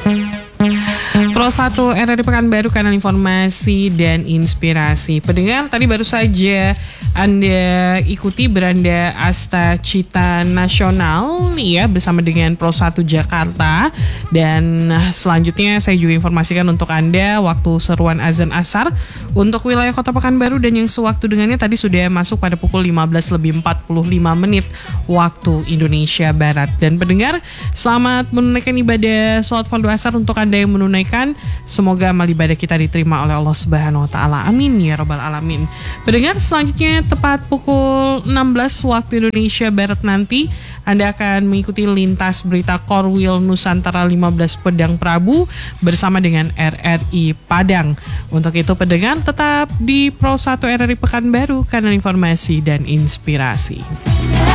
Pro 1 RRI Pekanbaru, kanal informasi dan inspirasi. Pendengar, tadi baru saja Anda ikuti Beranda Asta Cita Nasional ya bersama dengan Pro 1 Jakarta. Dan selanjutnya saya juga informasikan untuk Anda waktu seruan azan asar untuk wilayah Kota Pekanbaru, dan yang sewaktu dengannya tadi sudah masuk pada pukul 15:45 waktu Indonesia Barat. Dan pendengar, selamat menunaikan ibadah sholat fardu asar untuk Anda yang menunaikan. Semoga amal ibadah kita diterima oleh Allah Subhanahu wa taala. Amin ya rabbal alamin. Pendengar, selanjutnya tepat pukul 16 waktu Indonesia Barat nanti Anda akan mengikuti lintas berita Korwil Nusantara 15 Pedang Prabu bersama dengan RRI Padang. Untuk itu pendengar, tetap di Pro 1 RRI Pekanbaru, kanal informasi dan inspirasi.